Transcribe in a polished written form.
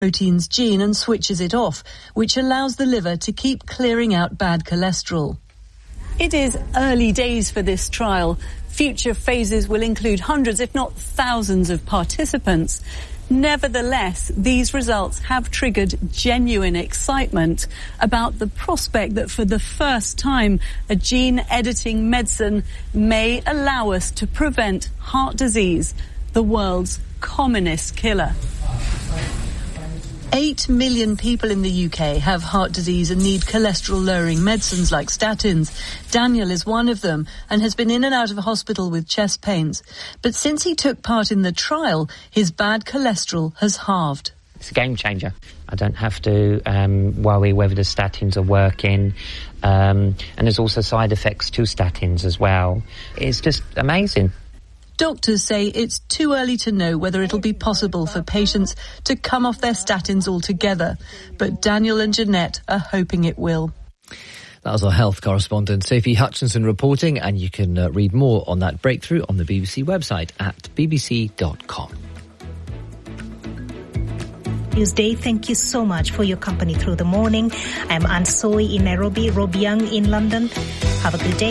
protein's gene and switches it off, which allows the liver to keep clearing out bad cholesterol. It is early days for this trial. Future phases will include hundreds, if not thousands, of participants. Nevertheless, these results have triggered genuine excitement about the prospect that for the first time, a gene-editing medicine may allow us to prevent heart disease, the world's commonest killer. 8 million people in the UK have heart disease and need cholesterol-lowering medicines like statins. Daniel is one of them and has been in and out of hospital with chest pains. But since he took part in the trial, his bad cholesterol has halved. It's a game changer. I don't have to worry whether the statins are working. And there's also side effects to statins as well. It's just amazing. Doctors say it's too early to know whether it'll be possible for patients to come off their statins altogether, but Daniel and Jeanette are hoping it will. That was our health correspondent, Sophie Hutchinson, reporting, and you can read more on that breakthrough on the BBC website at bbc.com. Tuesday. Thank you so much for your company through the morning. I'm Anne Soy in Nairobi, Rob Young in London. Have a good day.